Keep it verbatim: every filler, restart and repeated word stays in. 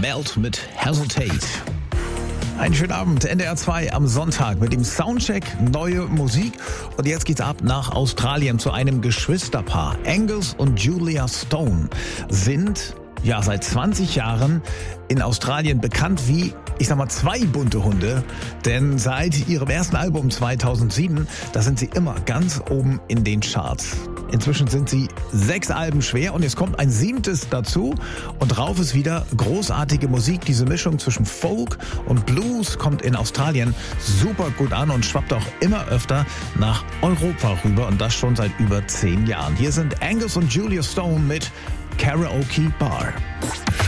Melt mit Hesitate. Einen schönen Abend, N D R zwei am Sonntag mit dem Soundcheck, neue Musik. Und jetzt geht's ab nach Australien zu einem Geschwisterpaar. Angus und Julia Stone sind ja seit zwanzig Jahren in Australien bekannt wie, ich sag mal, zwei bunte Hunde. Denn seit ihrem ersten Album zweitausendsieben, da sind sie immer ganz oben in den Charts. Inzwischen sind sie sechs Alben schwer und jetzt kommt ein siebtes dazu und drauf ist wieder großartige Musik. Diese Mischung zwischen Folk und Blues kommt in Australien super gut an und schwappt auch immer öfter nach Europa rüber und das schon seit über zehn Jahren. Hier sind Angus und Julia Stone mit Karaoke Bar.